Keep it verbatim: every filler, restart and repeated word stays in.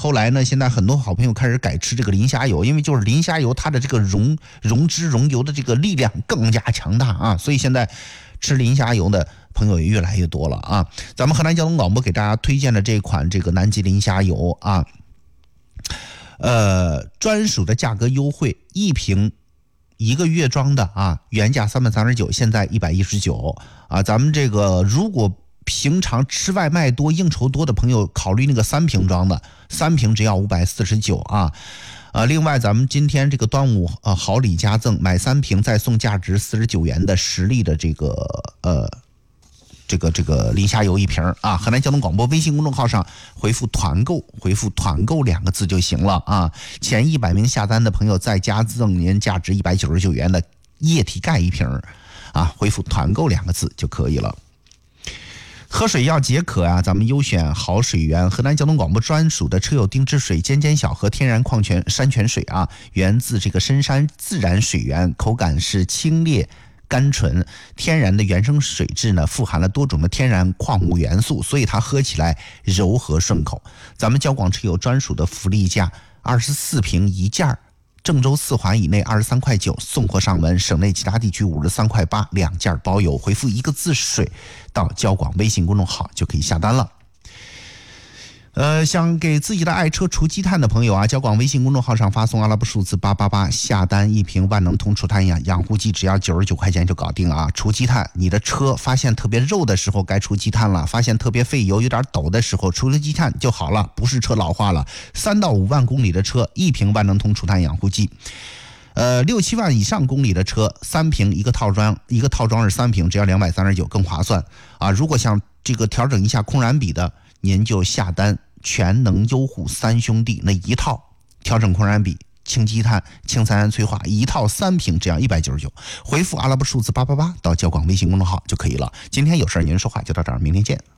后来呢，现在很多好朋友开始改吃这个磷虾油，因为就是磷虾油它的这个溶溶脂溶油的这个力量更加强大啊，所以现在吃磷虾油的朋友也越来越多了啊。咱们河南交通广播给大家推荐的这款这个南极磷虾油啊，呃，专属的价格优惠，一瓶一个月装的啊，原价三百三十九，现在一百一十九啊。咱们这个如果平常吃外卖多、应酬多的朋友，考虑那个三瓶装的，三瓶只要五百四十九啊。呃，另外咱们今天这个端午呃好礼加赠，买三瓶再送价值四十九元的实力的这个呃。这个这个磷虾油一瓶啊，河南交通广播微信公众号上回复团购，回复团购两个字就行了啊。前一百名下单的朋友再加赠您价值一百九十九元的液体钙一瓶啊，回复团购两个字就可以了。喝水要解渴啊，咱们优选好水源，河南交通广播专属的车友定制水，尖尖小河天然矿泉山泉水啊，源自这个深山自然水源，口感是清冽甘醇，天然的原生水质呢，富含了多种的天然矿物元素，所以它喝起来柔和顺口。咱们交广车友专属的福利价，二十四瓶一件，郑州四环以内二十三块九，送货上门，省内其他地区五十三块八，两件包邮。回复一个字水到交广微信公众号就可以下单了。呃，想给自己的爱车除积碳的朋友啊，交广微信公众号上发送阿拉伯数字八八八，下单一瓶万能通除碳氧养护剂，只要九十九块钱就搞定了啊！除积碳，你的车发现特别肉的时候该除积碳了，发现特别费油有点抖的时候，除了积碳就好了，不是车老化了。三到五万公里的车，一瓶万能通除碳养护剂。呃，六七万以上公里的车，三瓶一个套装，一个套装是三瓶，只要两百三十九，更划算啊！如果想这个调整一下空燃比的，您就下单全能优护三兄弟那一套，调整空燃比、清积碳、清三元催化，一套三瓶只要一百九十九。回复阿拉伯数字八八八到交广微信公众号就可以了。今天有事您说话就到这儿，明天见。